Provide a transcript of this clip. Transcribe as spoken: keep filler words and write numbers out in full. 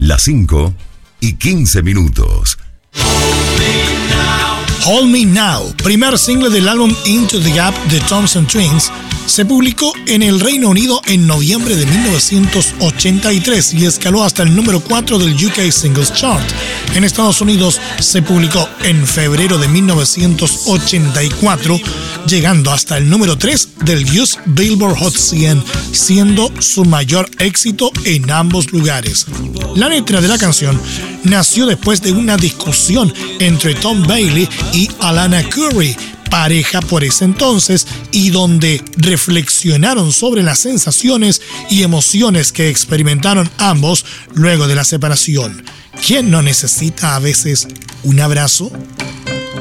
Las cinco y quince minutos. Hold Me Now, primer single del álbum Into the Gap de Thompson Twins, se publicó en el Reino Unido en noviembre de mil novecientos ochenta y tres y escaló hasta el número cuatro del U K Singles Chart. En Estados Unidos se publicó en febrero de mil novecientos ochenta y cuatro, llegando hasta el número tres del U S Billboard Hot cien, siendo su mayor éxito en ambos lugares. La letra de la canción nació después de una discusión entre Tom Bailey y Alana Curry, pareja por ese entonces, y donde reflexionaron sobre las sensaciones y emociones que experimentaron ambos luego de la separación. ¿Quién no necesita a veces un abrazo?